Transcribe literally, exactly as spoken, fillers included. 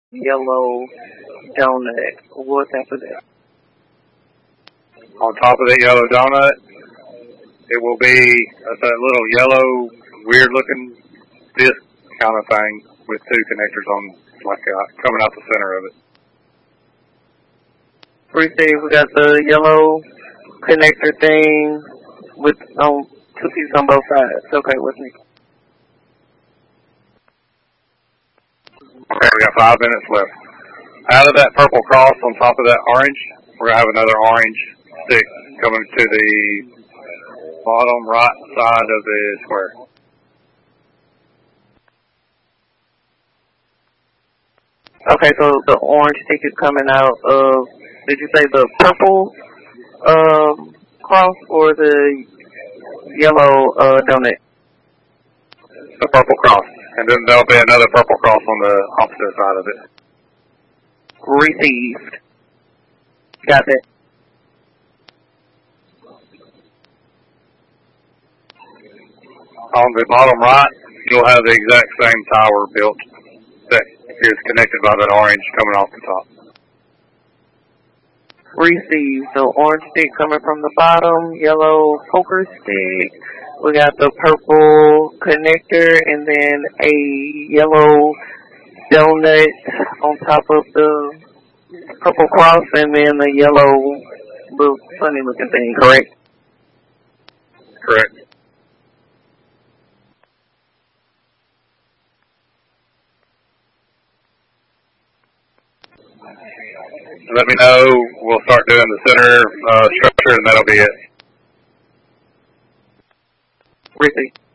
yellow donut. What's after that? On top of that yellow donut, it will be a, a little yellow, weird-looking disc kind of thing with two connectors on, like uh, coming out the center of it. Receive. We got the yellow connector thing with um two pieces on both sides. Okay, what's next? Okay, we got five minutes left. Out of that purple cross on top of that orange, we're going to have another orange stick coming to the bottom right side of the square. Okay, so the orange stick is coming out of, did you say the purple um, cross or the yellow uh, donut? The purple cross. And then there'll be another purple cross on the opposite side of it. Received. Got that. On the bottom right, you'll have the exact same tower built that is connected by that orange coming off the top. Received. So orange stick coming from the bottom, yellow poker stick. We got the purple connector and then a yellow donut on top of the purple cross and then a yellow little funny looking thing, correct? Correct. Let me know. We'll start doing the center uh, structure and that'll be it. Received.